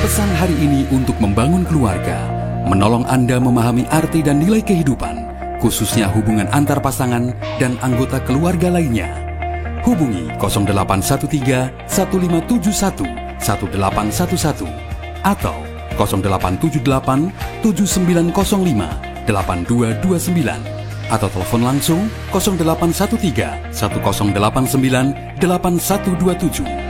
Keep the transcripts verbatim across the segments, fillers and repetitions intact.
Pesan hari ini untuk membangun keluarga, menolong Anda memahami arti dan nilai kehidupan, khususnya hubungan antar pasangan dan anggota keluarga lainnya. Hubungi nol delapan satu tiga, satu lima tujuh satu, satu delapan satu satu atau nol delapan tujuh delapan, tujuh sembilan nol lima, delapan dua dua sembilan atau telepon langsung nol delapan satu tiga, satu nol delapan sembilan, delapan satu dua tujuh.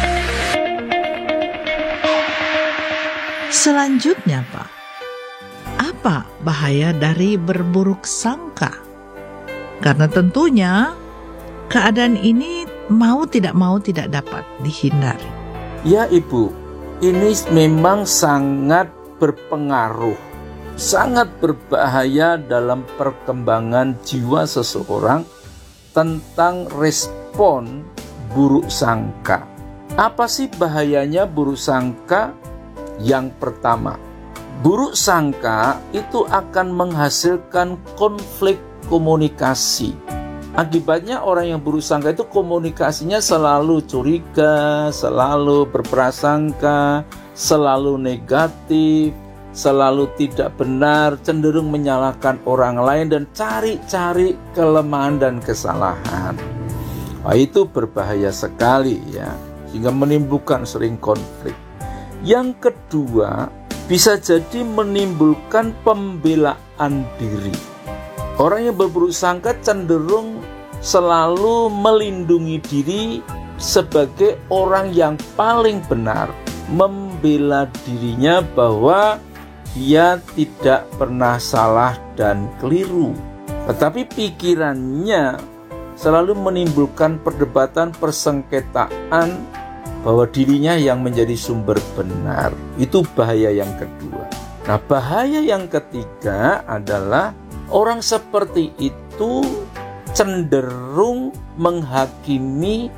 Selanjutnya, Pak, apa bahaya dari berburuk sangka? Karena tentunya keadaan ini mau tidak mau tidak dapat dihindari. Ya Ibu, ini memang sangat berpengaruh, sangat berbahaya dalam perkembangan jiwa seseorang tentang respon buruk sangka. Apa sih bahayanya buruk sangka? Yang pertama, buruk sangka itu akan menghasilkan konflik komunikasi. Akibatnya orang yang buruk sangka itu komunikasinya selalu curiga, selalu berprasangka, selalu negatif, selalu tidak benar, cenderung menyalahkan orang lain dan cari-cari kelemahan dan kesalahan. Nah, itu berbahaya sekali ya, sehingga menimbulkan sering konflik. Yang kedua, bisa jadi menimbulkan pembelaan diri. Orang yang berburuk sangka cenderung selalu melindungi diri sebagai orang yang paling benar, membela dirinya bahwa dia tidak pernah salah dan keliru. Tetapi pikirannya selalu menimbulkan perdebatan, persengketaan bahwa dirinya yang menjadi sumber benar. Itu bahaya yang kedua. Nah, bahaya yang ketiga adalah orang seperti itu cenderung menghakimi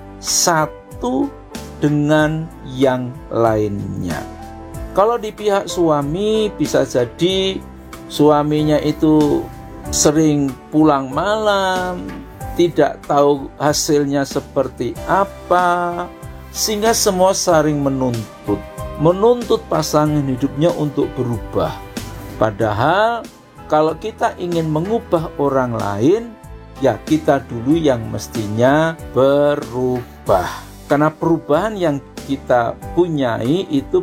satu dengan yang lainnya. Kalau di pihak suami, bisa jadi suaminya itu sering pulang malam, tidak tahu hasilnya seperti apa, sehingga semua saling menuntut, menuntut pasangan hidupnya untuk berubah. Padahal kalau kita ingin mengubah orang lain, ya kita dulu yang mestinya berubah. Karena perubahan yang kita punyai itu